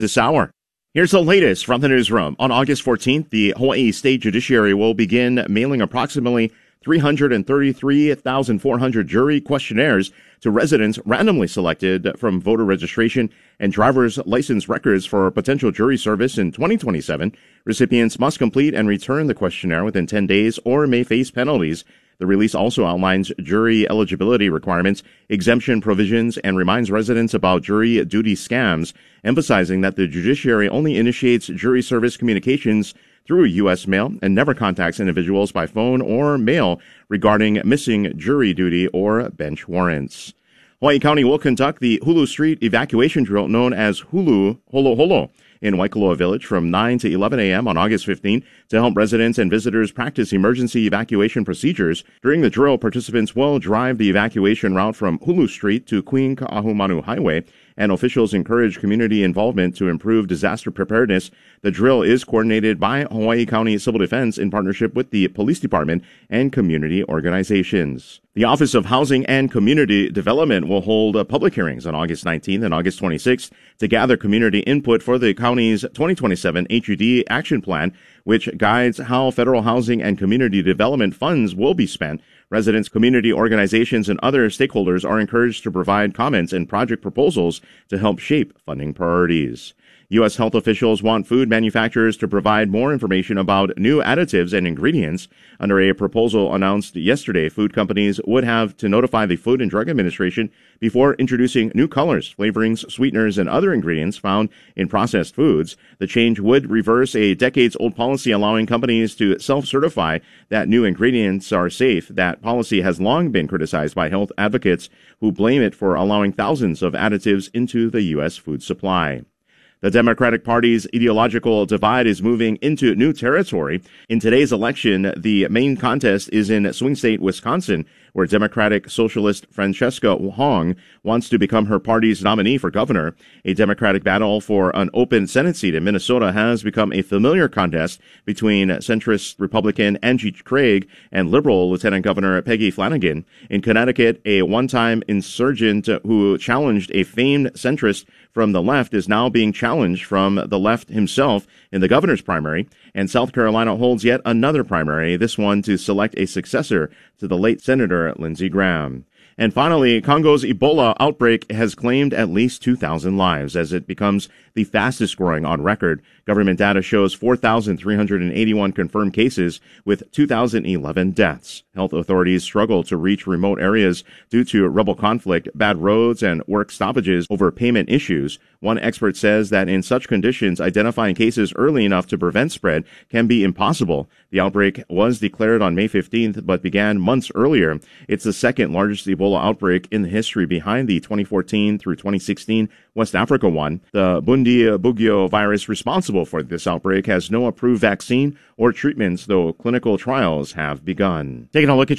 this hour. Here's the latest from the newsroom. On August 14th, the Hawaii State Judiciary will begin mailing approximately 333,400 jury questionnaires to residents randomly selected from voter registration and driver's license records for potential jury service in 2027. Recipients must complete and return the questionnaire within 10 days or may face penalties. The release also outlines jury eligibility requirements, exemption provisions, and reminds residents about jury duty scams, emphasizing that the judiciary only initiates jury service communications through U.S. mail and never contacts individuals by phone or mail regarding missing jury duty or bench warrants. Hawaii County will conduct the Hulu Street evacuation drill known as Hulu Holo Holo in Waikoloa Village from 9 to 11 a.m. on August 15 to help residents and visitors practice emergency evacuation procedures. During the drill, participants will drive the evacuation route from Hulu Street to Queen Ka'ahumanu Highway, and officials encourage community involvement to improve disaster preparedness. The drill is coordinated by Hawaii County Civil Defense in partnership with the Police Department and community organizations. The Office of Housing and Community Development will hold public hearings on August 19th and August 26th to gather community input for the county's 2027 HUD action plan, which guides how federal housing and community development funds will be spent. Residents, community organizations, and other stakeholders are encouraged to provide comments and project proposals to help shape funding priorities. U.S. health officials want food manufacturers to provide more information about new additives and ingredients. Under a proposal announced yesterday, food companies would have to notify the Food and Drug Administration before introducing new colors, flavorings, sweeteners, and other ingredients found in processed foods. The change would reverse a decades-old policy allowing companies to self-certify that new ingredients are safe. That policy has long been criticized by health advocates who blame it for allowing thousands of additives into the U.S. food supply. The Democratic Party's ideological divide is moving into new territory. In today's election, the main contest is in swing state Wisconsin, where Democratic Socialist Francesca Hong wants to become her party's nominee for governor. A Democratic battle for an open Senate seat in Minnesota has become a familiar contest between centrist Republican Angie Craig and liberal Lieutenant Governor Peggy Flanagan. In Connecticut, a one-time insurgent who challenged a famed centrist from the left is now being challenged from the left himself in the governor's primary. And South Carolina holds yet another primary, this one to select a successor to the late Senator Lindsey Graham. And finally, Congo's Ebola outbreak has claimed at least 2,000 lives as it becomes the fastest growing on record. Government data shows 4,381 confirmed cases with 2,011 deaths. Health authorities struggle to reach remote areas due to rebel conflict, bad roads, and work stoppages over payment issues. One expert says that in such conditions, identifying cases early enough to prevent spread can be impossible. The outbreak was declared on May 15th, but began months earlier. It's the second largest Ebola outbreak in the history behind the 2014 through 2016 West Africa one. The Bundibugyo virus responsible for this outbreak has no approved vaccine or treatments, though clinical trials have begun. Taking a look at